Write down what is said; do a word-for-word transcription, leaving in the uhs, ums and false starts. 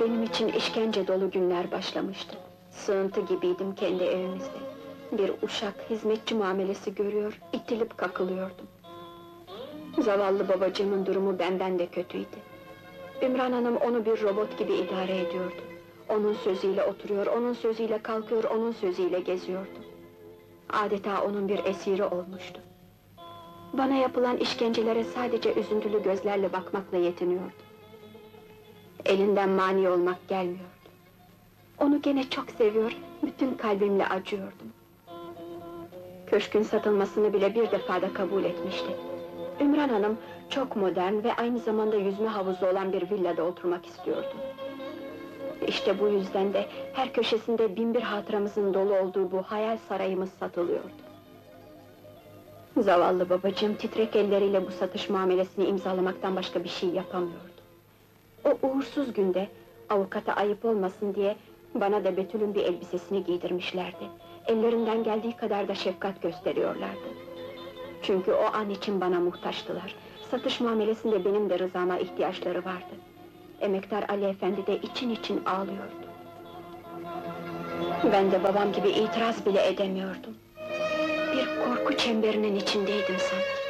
Benim için işkence dolu günler başlamıştı. Sığıntı gibiydim kendi evimizde. Bir uşak, hizmetçi muamelesi görüyor, itilip kakılıyordum. Zavallı babacığımın durumu benden de kötüydü. Ümran Hanım onu bir robot gibi idare ediyordu. Onun sözüyle oturuyor, onun sözüyle kalkıyor, onun sözüyle geziyordu. Adeta onun bir esiri olmuştu. Bana yapılan işkencelere sadece üzüntülü gözlerle bakmakla yetiniyordu. Elinden mani olmak gelmiyordu. Onu gene çok seviyor, bütün kalbimle acıyordum. Köşkün satılmasını bile bir defada kabul etmişti. Ümran Hanım, çok modern ve aynı zamanda yüzme havuzu olan bir villada oturmak istiyordu. İşte bu yüzden de her köşesinde bin bir hatıramızın dolu olduğu bu hayal sarayımız satılıyordu. Zavallı babacığım titrek elleriyle bu satış muamelesini imzalamaktan başka bir şey yapamıyordu. O uğursuz günde, avukata ayıp olmasın diye, bana da Betül'ün bir elbisesini giydirmişlerdi. Ellerinden geldiği kadar da şefkat gösteriyorlardı. Çünkü o an için bana muhtaçtılar. Satış muamelesinde benim de rızama ihtiyaçları vardı. Emektar Ali Efendi de için için ağlıyordu. Ben de babam gibi itiraz bile edemiyordum. Bir korku çemberinin içindeydim sanki.